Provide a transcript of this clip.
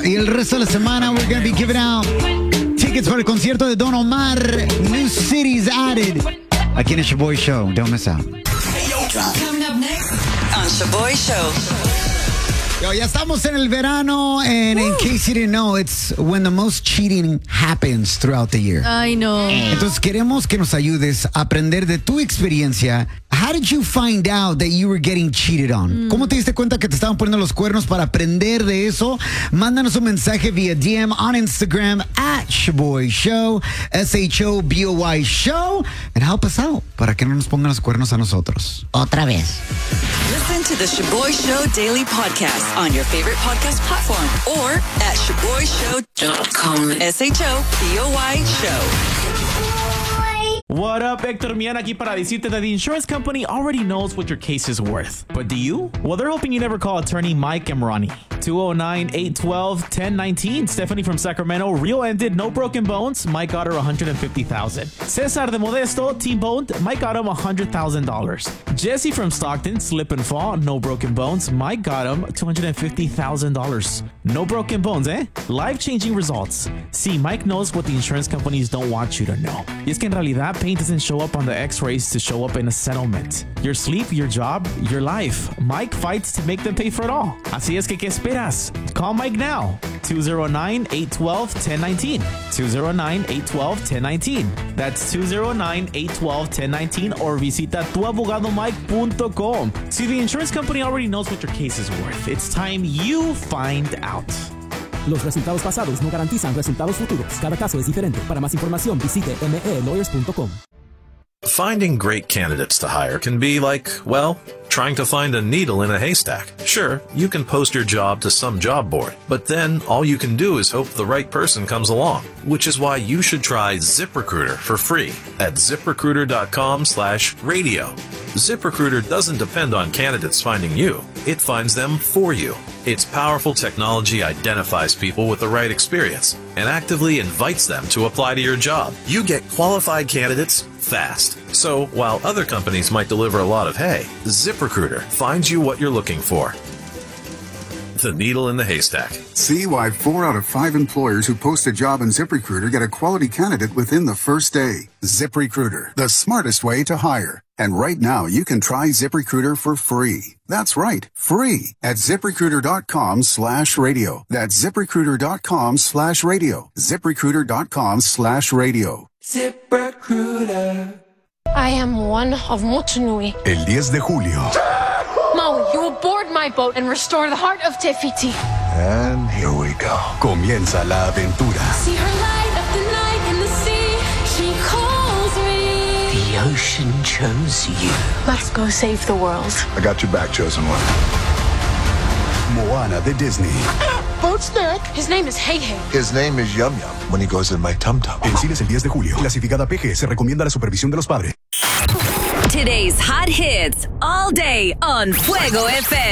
Y el resto de la semana, we're going to be giving out tickets para el concierto de Don Omar. New cities added. Aquí en el Shaboy Show. Don't miss out. Coming up next on Shaboy Show. Yo, ya estamos en el verano, and in case you didn't know, it's when the most cheating happens throughout the year. Ay, no. Entonces queremos que nos ayudes a aprender de tu experiencia. How did you find out that you were getting cheated on? ¿Cómo te diste cuenta que te estaban poniendo los cuernos? Para aprender de eso, mándanos un mensaje vía DM on Instagram at Shaboy Show, SHOBOY Show, and help us out para que no nos pongan los cuernos a nosotros. Otra vez. Listen to the Shaboy Show Daily Podcast on your favorite podcast platform or at ShaboyShow.com. SHOBOY Show. What up, Hector Mian aquí para decirte that the insurance company already knows what your case is worth. But do you? Well, they're hoping you never call attorney Mike Emrani. 209-812-1019. Stephanie from Sacramento, Rio ended, no broken bones. Mike got her $150,000. Cesar de Modesto, T-boned. Mike got him $100,000. Jesse from Stockton, slip and fall, no broken bones. Mike got him $250,000. No broken bones, eh? Life-changing results. See, Mike knows what the insurance companies don't want you to know. Y es que en realidad, pain doesn't show up on the x-rays to show up in a settlement. Your sleep, your job, your life. Mike fights to make them pay for it all. Así es que, ¿qué esperas? Call Mike now. 209-812-1019. 209-812-1019. That's 209-812-1019 or visita tuabogadomike.com. See, the insurance company already knows what your case is worth. It's time you find out. Los resultados pasados no garantizan resultados futuros. Cada caso es diferente. Para más información, visite melawyers.com. Finding great candidates to hire can be like, well, trying to find a needle in a haystack. Sure, you can post your job to some job board, but then all you can do is hope the right person comes along, which is why you should try ZipRecruiter for free at ZipRecruiter.com/radio. ZipRecruiter doesn't depend on candidates finding you. It finds them for you. Its powerful technology identifies people with the right experience and actively invites them to apply to your job. You get qualified candidates fast. So while other companies might deliver a lot of hay, ZipRecruiter finds you what you're looking for. The needle in the haystack. See why 4 out of 5 employers who post a job on ZipRecruiter get a quality candidate within the first day. ZipRecruiter, the smartest way to hire. And right now, you can try ZipRecruiter for free. That's right, free at ZipRecruiter.com/radio. That's ZipRecruiter.com/radio. ZipRecruiter.com/radio. ZipRecruiter. I am one of Motunui. El 10 de julio. Maui, you will board my boat and restore the heart of Te Fiti. And here we go. Comienza la aventura. See her light up the night in the sea. She calls me. The ocean chose you. Let's go save the world. I got your back, chosen one. Moana de Disney. Boat snack. His name is Hey Hey. His name is Yum Yum when he goes in my tum tum. En cines el 10 de julio. Clasificada PG. Se recomienda la supervisión de los padres. Today's hot hits all day on Fuego FM.